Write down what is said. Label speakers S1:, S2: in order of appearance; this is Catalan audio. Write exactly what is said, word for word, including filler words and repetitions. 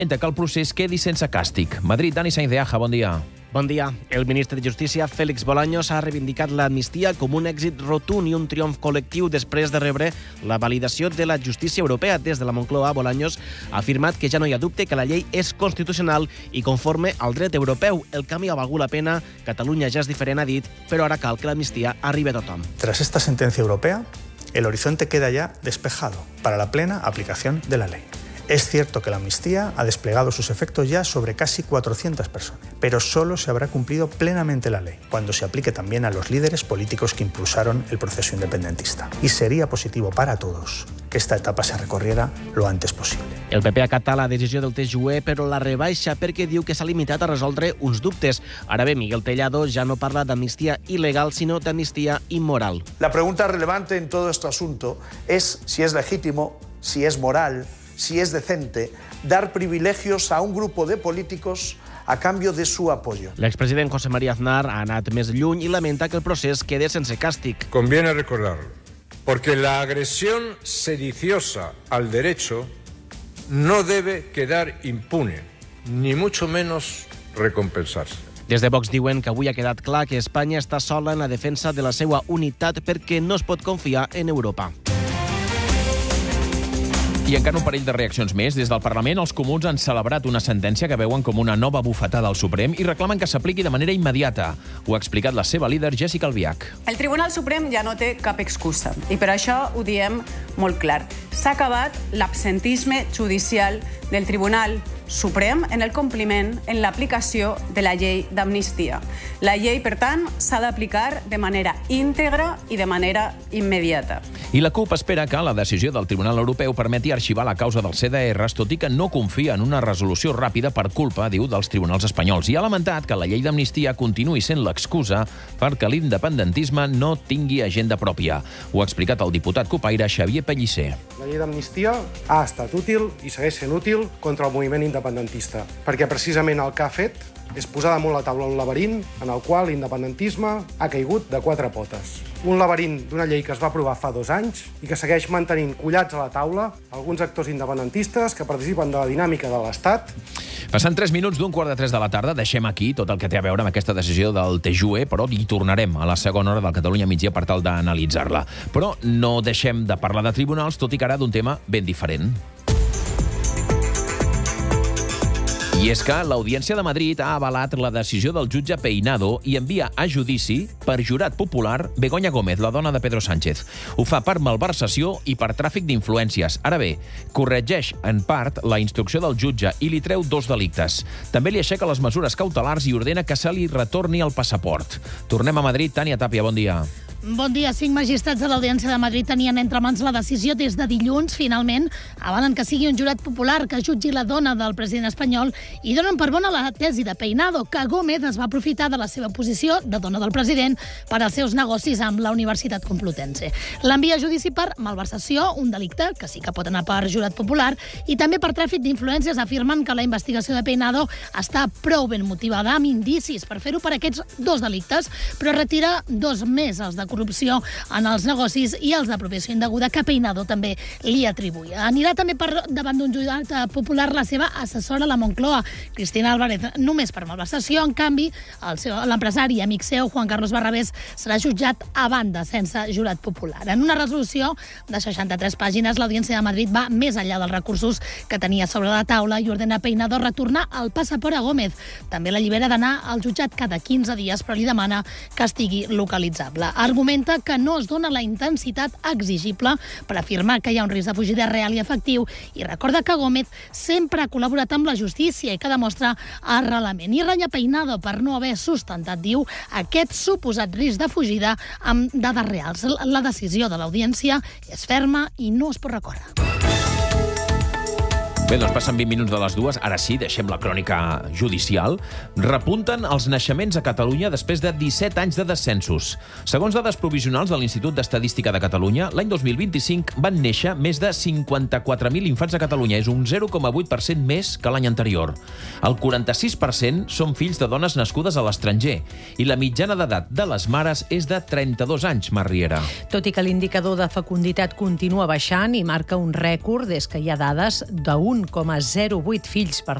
S1: que el procés quedi sense càstig. Madrid, Dani Sainz de Aja, bon dia.
S2: Bon dia. El ministre de Justícia, Félix Bolaños, ha reivindicat l'amnistia com un èxit rotund i un triomf col·lectiu després de rebre la validació de la justícia europea. Des de la Moncloa, Bolaños ha afirmat que ja no hi ha dubte que la llei és constitucional i conforme al dret europeu. El canvi ha valgut la pena, Catalunya ja és diferent, ha dit, però ara cal que l'amnistia arribi a tothom.
S3: Tras esta sentencia europea, el horizonte queda ya despejado para la plena aplicación de la ley. Es cierto que la amnistía ha desplegado sus efectos ya sobre casi cuatrocientas personas, pero solo se habrá cumplido plenamente la ley cuando se aplique también a los líderes políticos que impulsaron el proceso independentista. Y sería positivo para todos que esta etapa se recorriera lo antes posible.
S2: El P P acata la decisió del T J U E, però la rebaixa perquè diu que s'ha limitat a resoldre uns dubtes. Ara bé, Miguel Tellado ja no parla d'amnistia il·legal, sinó d'amnistia immoral.
S4: La pregunta relevante en todo este asunto es si es legítimo, si es moral, si es decente, dar privilegios a un grupo de políticos a cambio de su apoyo.
S2: L'expresident José María Aznar ha anat més lluny i lamenta que el procés quede sense càstig.
S5: Conviene recordarlo, porque la agresión sediciosa al derecho no debe quedar impune, ni mucho menos recompensarse.
S2: Des de Vox diuen que avui ha quedat clar que Espanya està sola en la defensa de la seva unitat perquè no es pot confiar en Europa.
S1: I encara un parell de reaccions més. Des del Parlament, els comuns han celebrat una sentència que veuen com una nova bufetada al Suprem i reclamen que s'apliqui de manera immediata. Ho ha explicat la seva líder, Jéssica Albiach.
S6: El Tribunal Suprem ja no té cap excusa i per això ho diem molt clar. S'ha acabat l'absentisme judicial del Tribunal Suprem en el compliment, en l'aplicació de la llei d'amnistia. La llei, per tant, s'ha d'aplicar de manera íntegra i de manera immediata.
S1: I la CUP espera que la decisió del Tribunal Europeu permeti arxivar la causa dels C D Rs, tot i que no confia en una resolució ràpida per culpa, diu, dels tribunals espanyols. I ha lamentat que la llei d'amnistia continuï sent l'excusa perquè l'independentisme no tingui agenda pròpia. Ho ha explicat el diputat cupaire Xavier Pellicer.
S7: La llei d'amnistia ha estat útil i segueix sent útil contra el moviment independentista, perquè precisament el que ha fet és posar damunt la taula un laberint en el qual l'independentisme ha caigut de quatre potes. Un laberint d'una llei que es va aprovar fa dos anys i que segueix mantenint collats a la taula alguns actors independentistes que participen de la dinàmica de l'Estat.
S1: Passant tres minuts d'un quart de tres de la tarda, deixem aquí tot el que té a veure amb aquesta decisió del T J U E, però hi tornarem a la segona hora del Catalunya Migdia per tal d'analitzar-la. Però no deixem de parlar de tribunals, tot i que ara d'un tema ben diferent. I és que l'Audiència de Madrid ha avalat la decisió del jutge Peinado i envia a judici per jurat popular Begoña Gómez, la dona de Pedro Sánchez. Ho fa per malversació i per tràfic d'influències. Ara bé, corregeix en part la instrucció del jutge i li treu dos delictes. També li aixeca les mesures cautelars i ordena que se li retorni el passaport. Tornem a Madrid. Tània Tàpia, bon dia.
S8: Bon dia. Cinc magistrats de l'Audiència de Madrid tenien entre mans la decisió des de dilluns. Finalment, avalen que sigui un jurat popular que jutgi la dona del president espanyol i donen per bona la tesi de Peinado, que Gómez es va aprofitar de la seva posició de dona del president per als seus negocis amb la Universitat Complutense. L'envia a judici per malversació, un delicte que sí que pot anar per jurat popular, i també per tràfic d'influències. Afirmen que la investigació de Peinado està prou ben motivada, amb indicis per fer-ho per aquests dos delictes, però retira dos més, els de corrupció en els negocis i els d'apropiació indeguda, que Peinado també li atribuïa. Anirà també per davant d'un jurat popular la seva assessora a la Moncloa, Cristina Álvarez, només per malversació. En canvi, l'empresari i amic seu, Juan Carlos Barrabés, serà jutjat a banda, sense jurat popular. En una resolució de seixanta-tres pàgines, l'Audiència de Madrid va més enllà dels recursos que tenia sobre la taula i ordena a Peinado retornar el passaport a Gómez. També l'allibera d'anar al jutjat cada quinze dies, però li demana que estigui localitzable. Argumenta que no es dona la intensitat exigible per afirmar que hi ha un risc de fugida real i efectiu i recorda que Gómez sempre ha col·laborat amb la justícia i que demostra arrelament. I renya Peinado per no haver sustentat, diu, aquest suposat risc de fugida amb dades reals. La decisió de l'Audiència és ferma i no es pot recórrer.
S1: Bé, doncs passen vint minuts de les dues. Ara sí, deixem la crònica judicial. Repunten els naixements a Catalunya després de disset anys de descensos. Segons dades provisionals de l'Institut d'Estadística de Catalunya, l'any dos mil vint-i-cinc van néixer més de cinquanta-quatre mil infants a Catalunya. És un zero coma vuit per cent més que l'any anterior. El quaranta-sis per cent són fills de dones nascudes a l'estranger. I la mitjana d'edat de les mares és de trenta-dos anys, Mar Riera.
S9: Tot i que l'indicador de fecunditat continua baixant i marca un rècord des que hi ha dades d'un un coma zero vuit fills per